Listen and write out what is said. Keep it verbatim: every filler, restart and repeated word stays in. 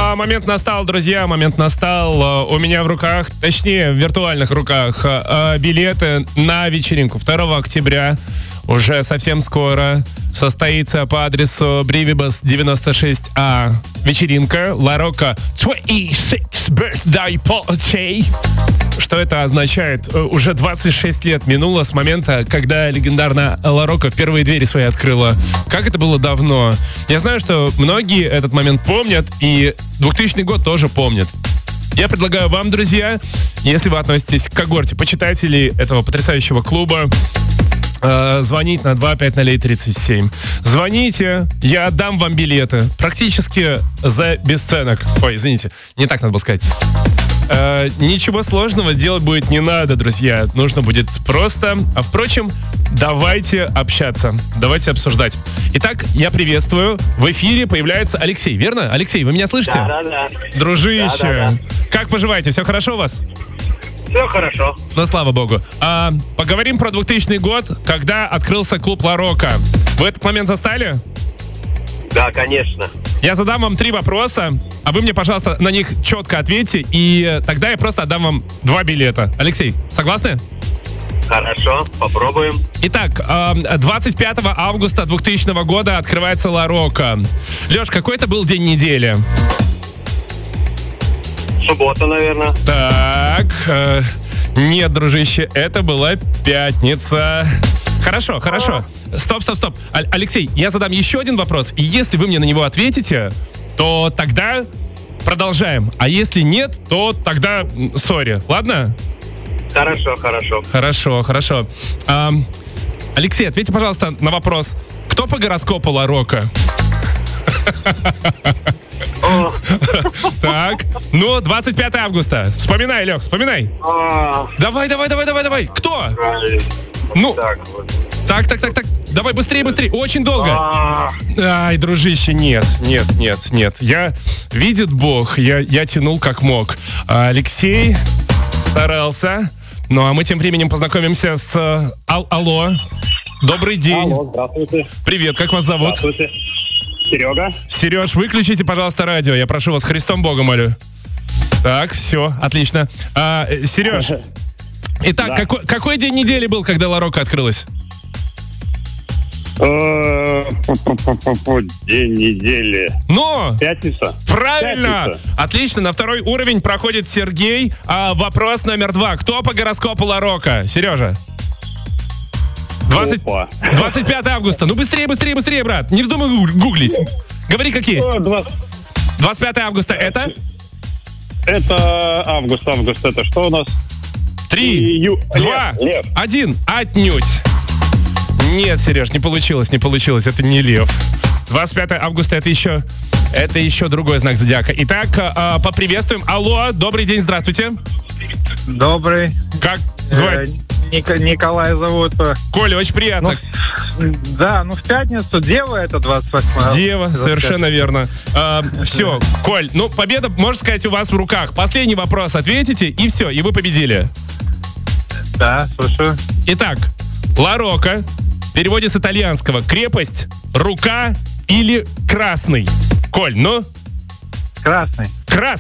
А, момент настал, друзья, момент настал. У меня в руках, точнее, в виртуальных руках, билеты на вечеринку второго октября. Уже совсем скоро состоится по адресу Бривибас девяносто шесть А вечеринка Ларока двадцать шесть Birthday Party. Что это означает? Уже двадцать шесть лет минуло с момента, когда легендарная Ларока впервые двери свои открыла. Как это было давно. Я знаю, что многие этот момент помнят, и двухтысячный год тоже помнят. Я предлагаю вам, друзья, если вы относитесь к когорте почитателей этого потрясающего клуба, э, звонить на два пять ноль тридцать семь. Звоните, я отдам вам билеты. Практически за бесценок. Ой, извините, не так надо было сказать. Э, ничего сложного делать будет не надо, друзья. Нужно будет просто... А впрочем, давайте общаться. Давайте обсуждать. Итак, я приветствую. В эфире появляется Алексей, верно? Алексей, вы меня слышите? Да, да, да. Дружище, да, да, да. Как поживаете? Все хорошо у вас? Все хорошо. Ну, слава богу. А, поговорим про двухтысячный год, когда открылся клуб Ларока. Вы этот момент застали? Да, конечно. Я задам вам три вопроса, а вы мне, пожалуйста, на них четко ответьте, и тогда я просто отдам вам два билета. Алексей, согласны? Хорошо, попробуем. Итак, двадцать пятого августа двухтысячного года открывается Ларока. Леш, какой это был день недели? Суббота, наверное. Так, э, нет, дружище, это была пятница. Хорошо, хорошо. Стоп, стоп, стоп. А- Алексей, я задам еще один вопрос. И если вы мне на него ответите, то тогда продолжаем. А если нет, то тогда сори. Ладно? Хорошо, хорошо. Хорошо, хорошо. А, Алексей, ответьте, пожалуйста, на вопрос. Кто по гороскопу Ларока? Так, ну, двадцать пятого августа. Вспоминай, Лех, вспоминай. Давай, давай, давай, давай, давай. Кто? Ну, так, так, так, так. Давай, быстрее, быстрее. Очень долго. Ай, дружище, нет, нет, нет, нет. Я, видит Бог, я, я тянул как мог. А Алексей старался. Ну, а мы тем временем познакомимся с... Ал- Алло. Добрый день. Алло, здравствуйте. Привет, как вас зовут? Здравствуйте. Серега. Сереж, выключите, пожалуйста, радио. Я прошу вас, Христом Богом молю. Так, все, отлично. А, Сереж, итак, Да. какой, какой день недели был, когда Ларока открылась? День недели. Но! Пятница. Правильно! Пятница. Отлично, на второй уровень проходит Сергей. А, вопрос номер два. Кто по гороскопу Ларока? Сережа. двадцать Опа. двадцать пятого августа. Ну быстрее, быстрее, быстрее, брат. Не вздумай гуг- гуглить. Говори как есть. О, два- двадцать пятого августа это? Это август, август. Это что у нас? Три, Ю- два, Лев, лев. один. Отнюдь. Нет, Сереж, не получилось, не получилось. Это не лев. двадцать пятого августа это еще, это еще другой знак зодиака. Итак, э, поприветствуем. Алло, добрый день, здравствуйте. Добрый. Как звать? Э, Ник- Николай зовут. Коля, очень приятно. Ну, да, ну в пятницу Дева это двадцать восьмое. Дева, совершенно верно. А, все, Коль, ну победа, можно сказать, у вас в руках. Последний вопрос ответите, и все, и вы победили. Да, слушаю. Итак, Ларока в переводе с итальянского крепость, рука или красный? Коль, ну? Красный. Красный.